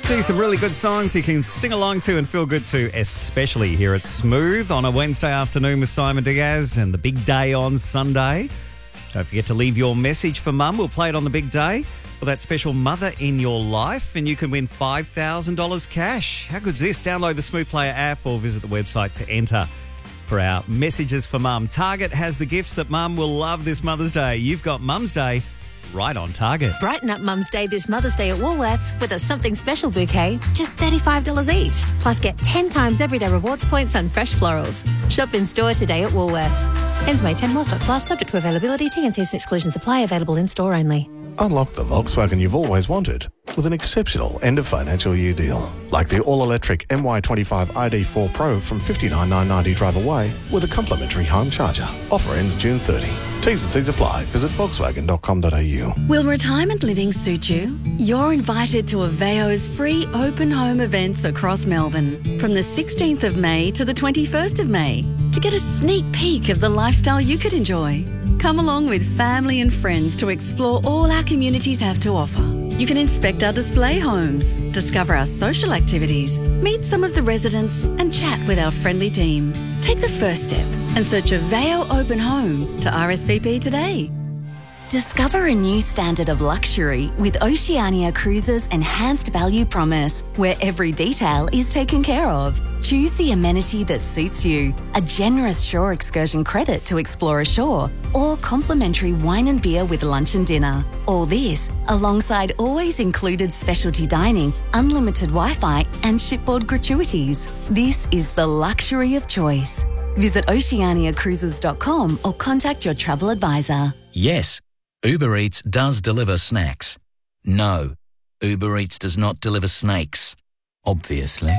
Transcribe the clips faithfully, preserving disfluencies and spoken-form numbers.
Gee, some really good songs you can sing along to and feel good to, especially here at Smooth on a Wednesday afternoon with Simon Diaz and the big day on Sunday. Don't forget to leave your message for Mum. We'll play it on the big day for that special mother in your life, and you can win five thousand dollars cash. How good's this? Download the Smooth Player app or visit the website to enter for our messages for Mum. Target has the gifts that Mum will love this Mother's Day. You've got Mum's Day right on target. Brighten up Mum's Day this Mother's Day at Woolworths with a something special bouquet, just thirty-five dollars each. Plus get ten times everyday rewards points on fresh florals. Shop in store today at Woolworths. Ends May tenth, while stocks last, subject to availability. T and Cs and exclusions apply. Available in store only. Unlock the Volkswagen you've always wanted with an exceptional end of financial year deal. Like the all-electric M Y twenty-five I D four Pro from fifty-nine thousand nine hundred ninety drive away with a complimentary home charger. Offer ends June thirtieth. T's and C's apply. Visit volkswagen dot com dot a u. Will retirement living suit you? You're invited to Aveo's free open home events across Melbourne from the sixteenth of May to the twenty-first of May to get a sneak peek of the lifestyle you could enjoy. Come along with family and friends to explore all our communities have to offer. You can inspect our display homes, discover our social activities, meet some of the residents and chat with our friendly team. Take the first step and search Aveo Open Home to R S V P today. Discover a new standard of luxury with Oceania Cruises' enhanced value promise, where every detail is taken care of. Choose the amenity that suits you, a generous shore excursion credit to explore ashore, or complimentary wine and beer with lunch and dinner. All this alongside always included specialty dining, unlimited Wi-Fi and shipboard gratuities. This is the luxury of choice. Visit oceania cruises dot com or contact your travel advisor. Yes, Uber Eats does deliver snacks. No, Uber Eats does not deliver snakes. Obviously.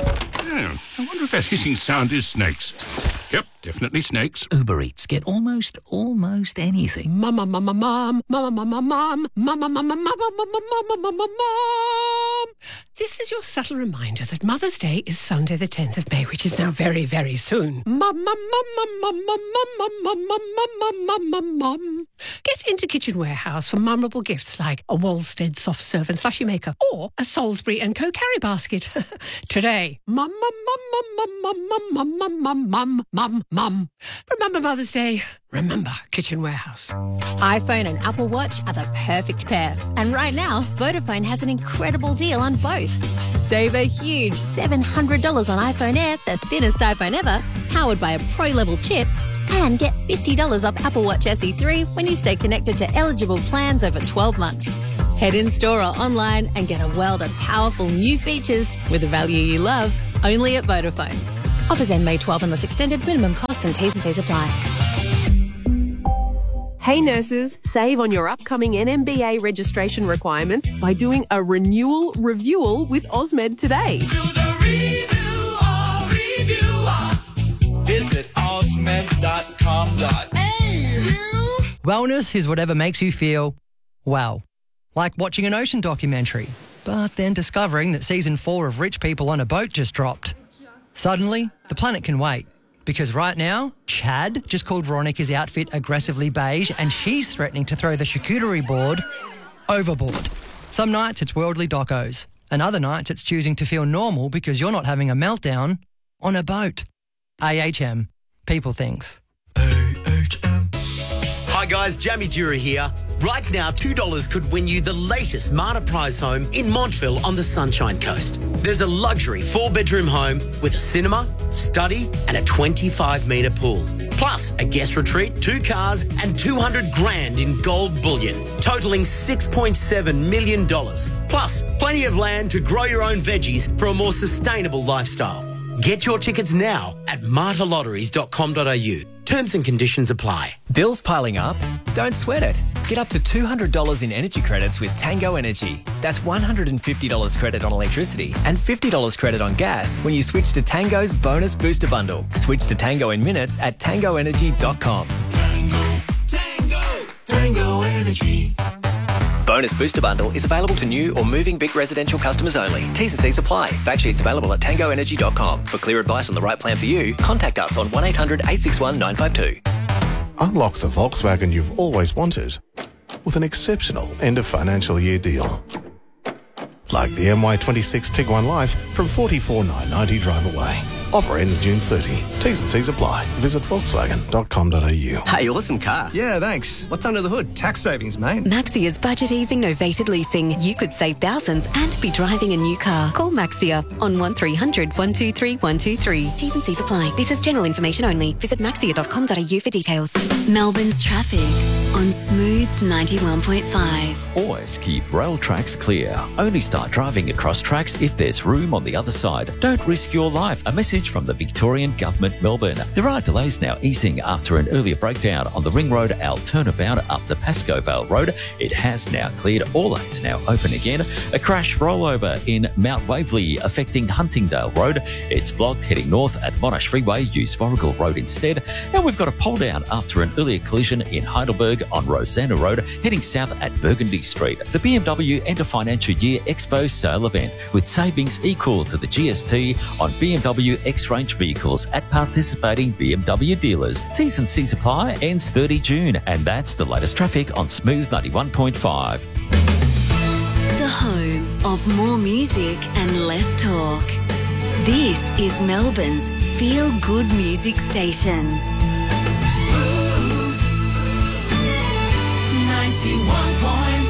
Oh, I wonder if that hissing sound is snakes. Yep, definitely snakes. Uber Eats get almost, almost anything. Mama, mama, mom, mama, mama, mom, mama, mama, mama, mama, mama, mama, mom. This is your subtle reminder that Mother's Day is Sunday the tenth of May, which is now very, very soon. Mama, mama, mama, mama, mama, mama, mama, mom. Get into Kitchen Warehouse for memorable gifts like a Wolstead soft serve and slushy maker or a Salisbury and Co carry basket. Today, mama, mama, mama, mama, mama, mum, mum, mum. Remember Mother's Day? Remember Kitchen Warehouse. iPhone and Apple Watch are the perfect pair. And right now, Vodafone has an incredible deal on both. Save a huge seven hundred dollars on iPhone Air, the thinnest iPhone ever, powered by a pro-level chip, and get fifty dollars off Apple Watch S E three when you stay connected to eligible plans over twelve months. Head in store or online and get a world of powerful new features with the value you love, only at Vodafone. Offers end May twelfth unless extended. Minimum cost and T's and C's apply. Hey nurses, save on your upcoming N M B A registration requirements by doing a renewal reviewal with Osmed today. Do the review or reviewer. Visit osmed dot com dot a u. Wellness is whatever makes you feel well. Like watching an ocean documentary, but then discovering that season four of Rich People on a Boat just dropped. Suddenly, the planet can wait. Because right now, Chad just called Veronica's outfit aggressively beige and she's threatening to throw the charcuterie board overboard. Some nights it's worldly docos, and other nights it's choosing to feel normal because you're not having a meltdown on a boat. A H M. People things. Hi guys, Jamie Dura here. Right now, two dollars could win you the latest Marta Prize home in Montville on the Sunshine Coast. There's a luxury four-bedroom home with a cinema, study and a twenty-five metre pool. Plus a guest retreat, two cars and two hundred grand in gold bullion, totalling six point seven million dollars. Plus plenty of land to grow your own veggies for a more sustainable lifestyle. Get your tickets now at marta lotteries dot com dot a u. Terms and conditions apply. Bills piling up? Don't sweat it. Get up to two hundred dollars in energy credits with Tango Energy. That's one hundred fifty dollars credit on electricity and fifty dollars credit on gas when you switch to Tango's Bonus Booster Bundle. Switch to Tango in minutes at tango energy dot com. Tango, Tango, Tango Energy. Bonus Booster Bundle is available to new or moving Vic residential customers only. T's and C's apply. Fact sheets available at tango energy dot com. For clear advice on the right plan for you, contact us on one eight hundred eight six one nine five two. Unlock the Volkswagen you've always wanted with an exceptional end of financial year deal. like the M Y twenty-six Tiguan Life from forty-four thousand nine hundred ninety drive away. Offer ends June thirtieth. T's and C's apply. Visit volkswagen dot com dot a u. Hey, awesome car. Yeah, thanks. What's under the hood? Tax savings, mate. Maxia's budget easing novated leasing. You could save thousands and be driving a new car. Call Maxia on one three hundred, one two three, one two three. T's and C's apply. This is general information only. Visit maxia dot com dot a u for details. Melbourne's traffic on Smooth ninety-one point five. Always keep rail tracks clear. Only start driving across tracks if there's room on the other side. Don't risk your life. A message from the Victorian Government, Melbourne. There are delays now easing after an earlier breakdown on the Ring Road Al turnabout up the Pascoe Vale Road. It has now cleared. All lanes now open again. A crash rollover in Mount Waverley affecting Huntingdale Road. It's blocked heading north at Monash Freeway. Use Warrigal Road instead. And we've got a pole down after an earlier collision in Heidelberg on Rosanna Road heading south at Burgundy Street. The B M W End of Financial Year Expo sale event with savings equal to the G S T on B M W X-Range vehicles at participating B M W dealers. T's and C's apply, ends thirtieth of June, and that's the latest traffic on Smooth ninety-one point five. The home of more music and less talk. This is Melbourne's feel-good music station. Smooth ninety-one point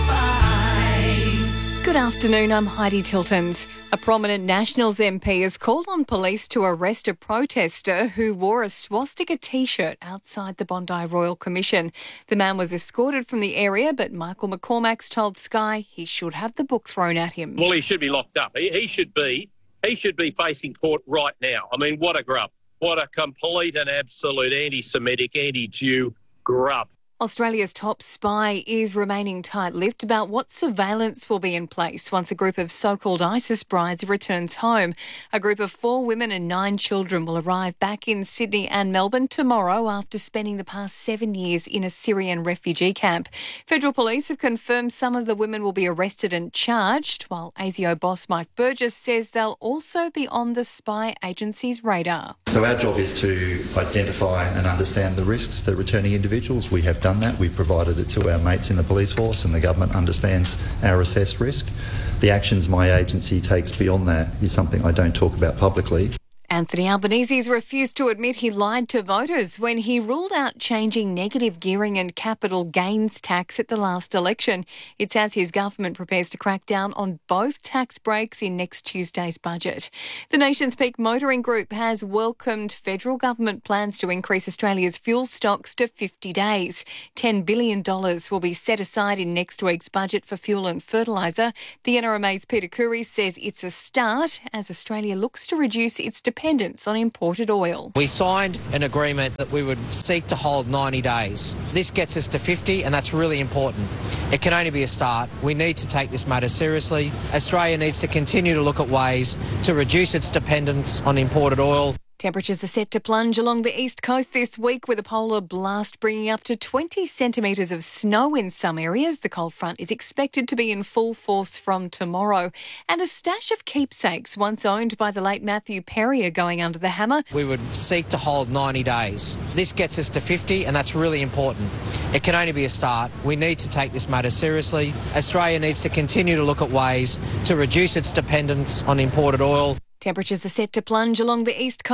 five. Good afternoon, I'm Heidi Tiltons. A prominent Nationals M P has called on police to arrest a protester who wore a swastika T-shirt outside the Bondi Royal Commission. The man was escorted from the area, but Michael McCormack's told Sky he should have the book thrown at him. Well, he should be locked up. He, he should be he should be facing court right now. I mean, what a grub. What a complete and absolute anti-Semitic, anti-Jew grub. Australia's top spy is remaining tight-lipped about what surveillance will be in place once a group of so-called ISIS brides returns home. A group of four women and nine children will arrive back in Sydney and Melbourne tomorrow after spending the past seven years in a Syrian refugee camp. Federal police have confirmed some of the women will be arrested and charged, while A S I O boss Mike Burgess says they'll also be on the spy agency's radar. So our job is to identify and understand the risks to returning individuals. We have done that. We've provided it to our mates in the police force, and the government understands our assessed risk. The actions my agency takes beyond that is something I don't talk about publicly. Anthony Albanese's refused to admit he lied to voters when he ruled out changing negative gearing and capital gains tax at the last election. It's as his government prepares to crack down on both tax breaks in next Tuesday's budget. The nation's peak motoring group has welcomed federal government plans to increase Australia's fuel stocks to fifty days. ten billion dollars will be set aside in next week's budget for fuel and fertiliser. The N R M A's Peter Coury says it's a start as Australia looks to reduce its dependence dependence on imported oil. We signed an agreement that we would seek to hold ninety days. This gets us to fifty, and that's really important. It can only be a start. We need to take this matter seriously. Australia needs to continue to look at ways to reduce its dependence on imported oil. Temperatures are set to plunge along the east coast this week, with a polar blast bringing up to twenty centimetres of snow in some areas. The cold front is expected to be in full force from tomorrow. And a stash of keepsakes once owned by the late Matthew Perry are going under the hammer. We would seek to hold ninety days. This gets us to fifty, and that's really important. It can only be a start. We need to take this matter seriously. Australia needs to continue to look at ways to reduce its dependence on imported oil. Temperatures are set to plunge along the east coast.